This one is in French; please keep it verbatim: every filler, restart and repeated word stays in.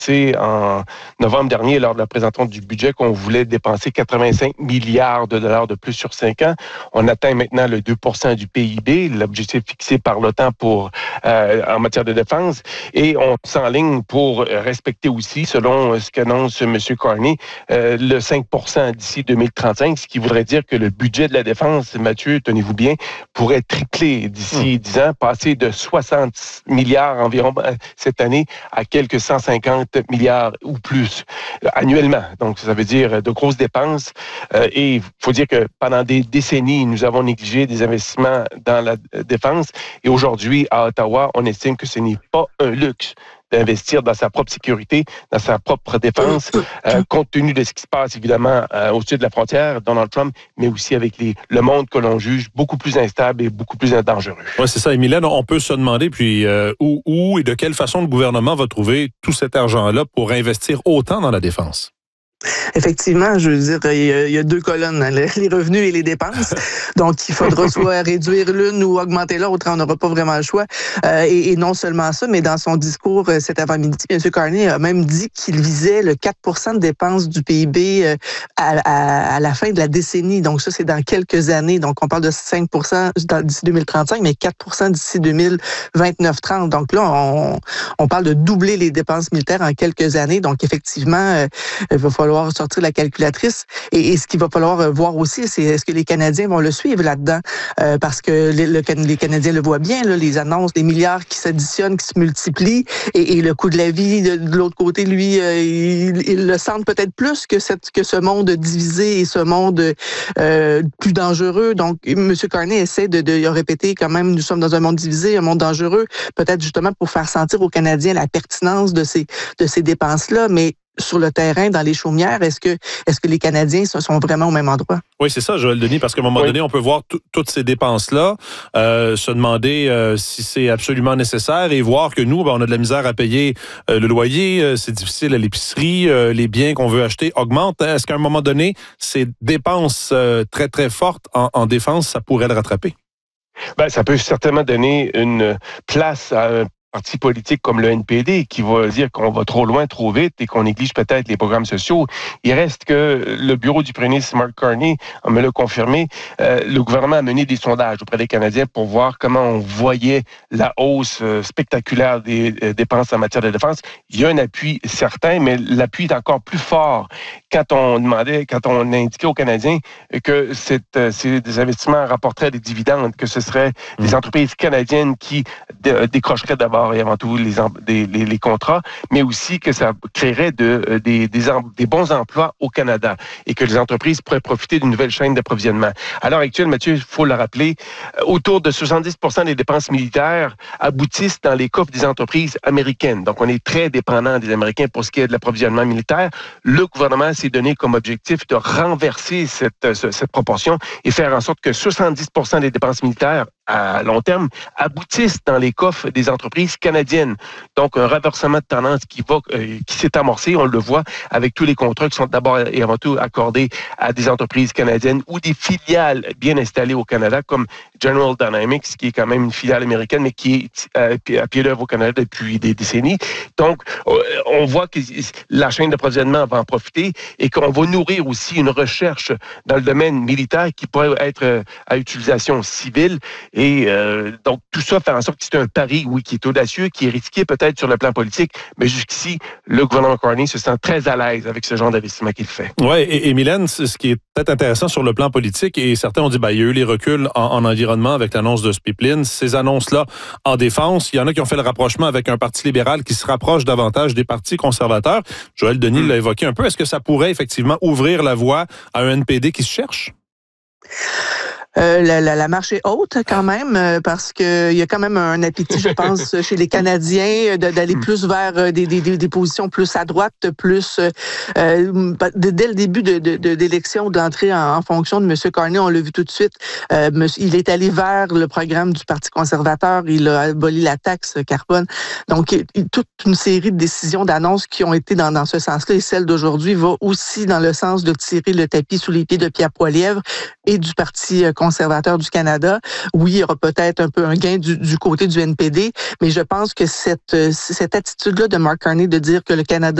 annoncé en novembre dernier lors de la présentation du budget qu'on voulait dépenser quatre-vingt-cinq milliards de dollars de plus sur cinq ans. On atteint maintenant le deux pour cent du P I B, l'objectif fixé par l'OTAN pour euh, en matière de défense, et on s'enligne pour respecter aussi, selon ce qu'annonce M. Carney, euh, le cinq pour cent d'ici deux mille trente-cinq, ce qui voudrait dire que le budget de la défense, Mathieu, tenez-vous bien, pourrait tripler d'ici dix ans, passer de soixante milliards environ cette année à quelques cent cinquante milliards ou plus euh, annuellement. Donc, ça veut dire de grosses dépenses. Euh, et il faut dire que pendant des décennies, nous avons négligé des investissements dans la défense. Et aujourd'hui, à Ottawa, on estime que ce n'est pas un luxe d'investir dans sa propre sécurité, dans sa propre défense, euh, compte tenu de ce qui se passe, évidemment, euh, au-dessus de la frontière, Donald Trump, mais aussi avec les, le monde que l'on juge beaucoup plus instable et beaucoup plus dangereux. Oui, c'est ça. Et Mylène, on peut se demander, puis euh, où, où et de quelle façon le gouvernement va trouver tout cet argent-là pour investir autant dans la défense? Effectivement, je veux dire, il y a, il y a deux colonnes, hein, les revenus et les dépenses. Donc, il faudra soit réduire l'une ou augmenter l'autre. On n'aura pas vraiment le choix. Euh, et, et non seulement ça, mais dans son discours euh, cet avant-midi, M. Carney a même dit qu'il visait le quatre pour cent de dépenses du P I B euh, à, à, à la fin de la décennie. Donc, ça, c'est dans quelques années. Donc, on parle de cinq pour cent d'ici deux mille trente-cinq, mais quatre pour cent d'ici deux mille vingt-neuf trente. Donc là, on, on parle de doubler les dépenses militaires en quelques années. Donc, effectivement, euh, il va falloir sortir la calculatrice. Et, et ce qu'il va falloir voir aussi, c'est est-ce que les Canadiens vont le suivre là-dedans? Euh, parce que les, le, les Canadiens le voient bien, là, les annonces, les milliards qui s'additionnent, qui se multiplient, et, et le coût de la vie, de, de l'autre côté, lui, euh, il, il le sent peut-être plus que, cette, que ce monde divisé et ce monde euh, plus dangereux. Donc, M. Carney essaie de, de répéter quand même, nous sommes dans un monde divisé, un monde dangereux, peut-être justement pour faire sentir aux Canadiens la pertinence de ces, de ces dépenses-là, mais sur le terrain, dans les chaumières, est-ce que, est-ce que les Canadiens sont vraiment au même endroit? Oui, c'est ça, Joël Denis, parce qu'à un moment oui. donné, on peut voir t- toutes ces dépenses-là, euh, se demander euh, si c'est absolument nécessaire et voir que nous, ben, on a de la misère à payer euh, le loyer, euh, c'est difficile à l'épicerie, euh, les biens qu'on veut acheter augmentent. Est-ce qu'à un moment donné, ces dépenses euh, très, très fortes en, en défense, ça pourrait le rattraper? Ben, ça peut certainement donner une place à un parti politique comme le N P D qui va dire qu'on va trop loin, trop vite et qu'on néglige peut-être les programmes sociaux. Il reste que le bureau du premier ministre Mark Carney me l'a confirmé. Euh, le gouvernement a mené des sondages auprès des Canadiens pour voir comment on voyait la hausse euh, spectaculaire des euh, dépenses en matière de défense. Il y a un appui certain, mais l'appui est encore plus fort quand on demandait, quand on indiquait aux Canadiens que cette, euh, ces investissements rapporteraient des dividendes, que ce seraient mmh. des entreprises canadiennes qui dé- décrocheraient d'abord et avant tout les, les, les, les contrats, mais aussi que ça créerait de, des, des, des bons emplois au Canada et que les entreprises pourraient profiter d'une nouvelle chaîne d'approvisionnement. À l'heure actuelle, Mathieu, il faut le rappeler, autour de soixante-dix pour cent des dépenses militaires aboutissent dans les coffres des entreprises américaines. Donc, on est très dépendant des Américains pour ce qui est de l'approvisionnement militaire. Le gouvernement s'est donné comme objectif de renverser cette, cette proportion et faire en sorte que soixante-dix pour cent des dépenses militaires à long terme aboutissent dans les coffres des entreprises canadiennes. Donc, un renversement de tendance qui va, euh, qui s'est amorcé, on le voit, avec tous les contrats qui sont d'abord et avant tout accordés à des entreprises canadiennes ou des filiales bien installées au Canada, comme General Dynamics, qui est quand même une filiale américaine, mais qui est euh, à pied d'œuvre au Canada depuis des décennies. Donc, euh, on voit que la chaîne d'approvisionnement va en profiter et qu'on va nourrir aussi une recherche dans le domaine militaire qui pourrait être euh, à utilisation civile. Et euh, donc, tout ça fait en sorte que c'est un pari, oui, qui est audacieux, qui est risqué peut-être sur le plan politique, mais jusqu'ici, le gouvernement Carney se sent très à l'aise avec ce genre d'investissement qu'il fait. Oui, et, et Mylène, ce qui est peut-être intéressant sur le plan politique, et certains ont dit, ben, il y a eu les reculs en, en environnement avec l'annonce de ce pipeline, ces annonces-là en défense, il y en a qui ont fait le rapprochement avec un parti libéral qui se rapproche davantage des partis conservateurs. Joël Denis mmh. l'a évoqué un peu. Est-ce que ça pourrait effectivement ouvrir la voie à un N P D qui se cherche? Euh, la, la, la marche est haute quand même euh, parce que il y a quand même un appétit, je pense, chez les Canadiens de, d'aller plus vers des, des, des positions plus à droite, plus euh, dès le début de, de, de l'élection, de l'entrée en, en fonction de M. Carney, on l'a vu tout de suite. Euh, il est allé vers le programme du Parti conservateur, il a aboli la taxe carbone. Donc, il, toute une série de décisions, d'annonces qui ont été dans, dans ce sens-là, et celle d'aujourd'hui va aussi dans le sens de tirer le tapis sous les pieds de Pierre Poilievre et du Parti conservateur conservateur du Canada. Oui, il y aura peut-être un peu un gain du, du côté du N P D, mais je pense que cette, cette attitude-là de Mark Carney de dire que le Canada